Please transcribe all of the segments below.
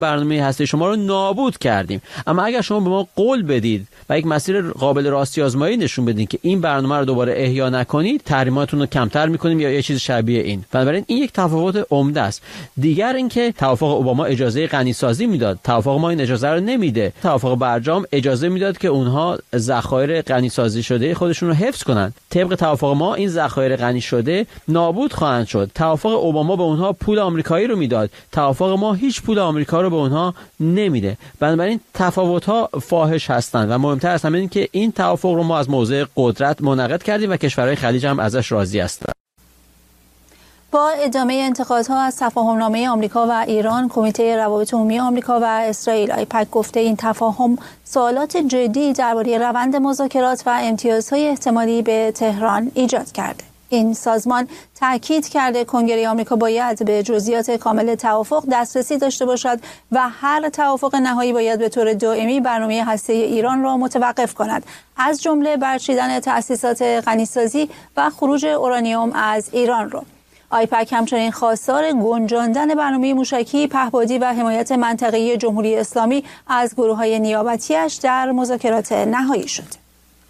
برنامه هسته شما رو نابود کردیم. اما اگر شما به ما قول بدید و یک مسیر قابل راستی آزمایی نشون بدید که این برنامه رو دوباره احیا نکنید، تحریماتون رو کمتر می‌کنیم یا یه چیز شبیه این. بنابراین این یک تفاوت عمده است. دیگر اینکه توافق اوباما اجازه غنی‌سازی میداد، توافق ما این اجازه رو نمیده. توافق برجام اجازه میداد که اونها ذخایر غنی‌سازی شده خودشون رو حفظ کنند. طبق توافق ما این ذخایر غنی شده نابود خواهند شد. توافق اوباما به اونها پول آمریکایی رو میداد، توافق ما هیچ پول آمریکا رو به اونها نمیده. بنابراین تفاوت‌ها فاحش هستند و مهمتر از همه این که این توافق رو ما از موضع قدرت منعقد کردیم و کشورهای خلیج هم ازش راضی هستند. با ادامه انتقادها از تفاهم‌نامه آمریکا و ایران، کمیته روابط عمومی آمریکا و اسرائیل آیپک گفته این تفاهم سوالات جدی درباره روند مذاکرات و امتیازهای احتمالی به تهران ایجاد کرده. این سازمان تاکید کرده کنگره آمریکا باید به جزئیات کامل توافق دسترسی داشته باشد و هر توافق نهایی باید به طور دائمی برنامه هسته ایران را متوقف کند، از جمله برچیدن تأسیسات غنی‌سازی و خروج اورانیوم از ایران را. آیپک همچنین خواستار گنجاندن برنامه موشکی، پهپادی و حمایت منطقه‌ای جمهوری اسلامی از گروه‌های نیابتی‌اش در مذاکرات نهایی شد.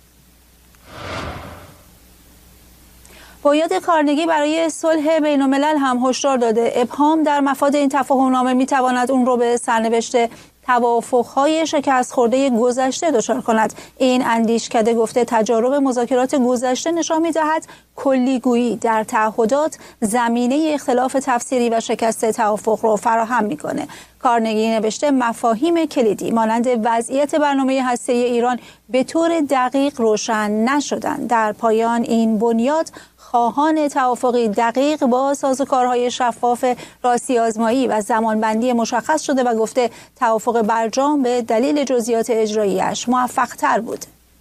بنیاد کارنگی برای صلح بین‌الملل هم هشدار داده ابهام در مفاد این تفاهم‌نامه می‌تواند اون رو به سرنوشت توافق‌های شکست خورده گذشته دچار کند. این اندیشکده گفته تجارب مذاکرات گذشته نشان می‌دهد کلیگویی در تعهدات زمینه اختلاف تفسیری و شکست توافق رو فراهم می‌کنه. کارنگی نوشته مفاهیم کلیدی مانند وضعیت برنامه هسته‌ای ایران به طور دقیق روشن نشدند. در پایان این بنیاد خواهان توافقی دقیق با سازوکارهای شفاف راستی آزمایی و زمانبندی مشخص شده و گفته توافق برجام به دلیل جزئیات اجرایی‌اش موفق‌تر بود.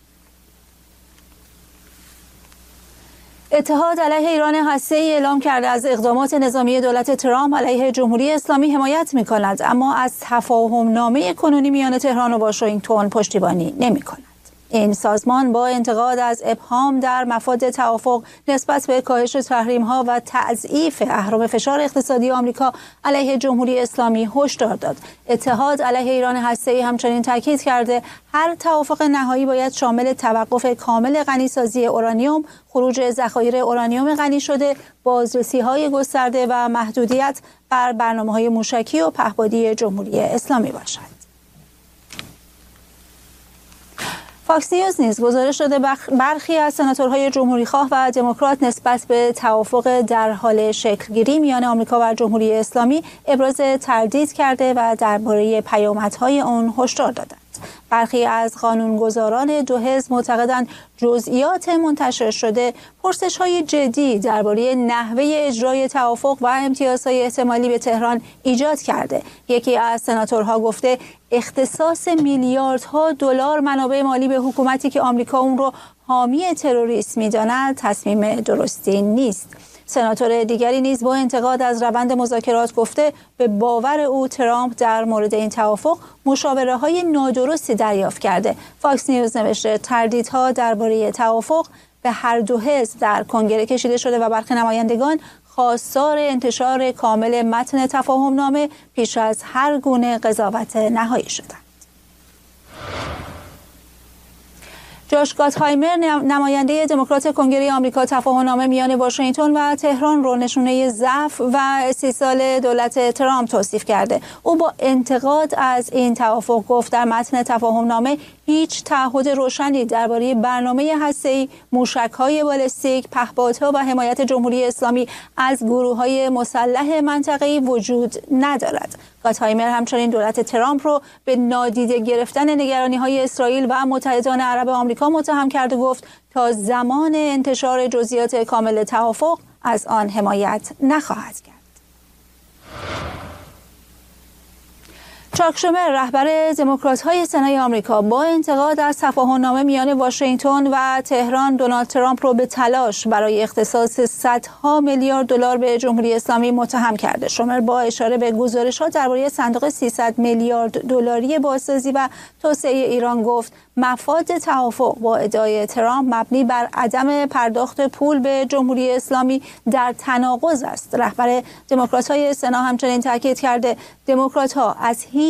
اتحاد علیه ایران هسته‌ای اعلام کرده از اقدامات نظامی دولت ترامپ علیه جمهوری اسلامی حمایت می‌کند، اما از تفاهم‌نامه کنونی میان تهران و واشنگتن پشتیبانی نمی‌کند. این سازمان با انتقاد از ابهام در مفاد توافق نسبت به کاهش تحریم‌ها و تضعیف اهرم فشار اقتصادی آمریکا علیه جمهوری اسلامی هشدار داد. اتحاد علیه ایران هسته‌ای همچنین تاکید کرده هر توافق نهایی باید شامل توقف کامل غنی‌سازی اورانیوم، خروج ذخایر اورانیوم غنی شده، بازرسی‌های گسترده و محدودیت بر برنامه‌های موشکی و پهپادی جمهوری اسلامی باشد. فاکس نیوز نیز گزارش داده برخی از سناتورهای جمهوریخواه و دموکرات نسبت به توافق در حال شکلگیری میان آمریکا و جمهوری اسلامی ابراز تردید کرده و درباره پیامدهای آن هشدار دادند. برخی از قانونگذاران دو حزب معتقدند جزئیات منتشر شده پرسش‌های جدی درباره نحوه اجرای توافق و امتیازهای احتمالی به تهران ایجاد کرده. یکی از سناتورها گفته اختصاص میلیاردها دلار منابع مالی به حکومتی که آمریکا اون رو حامی تروریسم می‌داند تصمیم درستی نیست. سناتور دیگری نیز با انتقاد از روند مذاکرات گفته به باور او ترامپ در مورد این توافق مشاوره‌های نادرستی دریافت کرده. فاکس نیوز نوشته تردیدها درباره توافق به هر دو حزب در کنگره کشیده شده و برخی نمایندگان خواستار انتشار کامل متن تفاهم‌نامه پیش از هر گونه قضاوت نهایی شدند. جاش گاتهایمر نماینده دموکرات کنگره آمریکا تفاهم‌نامه میان واشنگتن و تهران رو نشونه ضعف و استیصال دولت ترامپ توصیف کرده. او با انتقاد از این توافق گفت در متن تفاهم‌نامه هیچ تعهد روشنی درباره برنامه هسته‌ای، موشک‌های بالستیک، پهپادها و حمایت جمهوری اسلامی از گروه‌های مسلح منطقه‌ای وجود ندارد. گاتهایمر همچنین دولت ترامپ رو به نادیده گرفتن نگرانی‌های اسرائیل و متحدان عرب آمریکا متهم کرد و گفت تا زمان انتشار جزئیات کامل توافق از آن حمایت نخواهد کرد. چاک شومر رهبر دموکرات‌های سنای آمریکا با انتقاد از تفاهم‌نامه میان واشنگتن و تهران دونالد ترامپ رو به تلاش برای اختصاص صدها میلیارد دلار به جمهوری اسلامی متهم کرده. شومر با اشاره به گزارش‌ها درباره صندوق 300 میلیارد دلاری بازسازی و توسعه ایران گفت مفاد توافق با ادعای ترامپ مبنی بر عدم پرداخت پول به جمهوری اسلامی در تناقض است. رهبر دموکرات‌های سنا همچنین تاکید کرده دموکرات‌ها از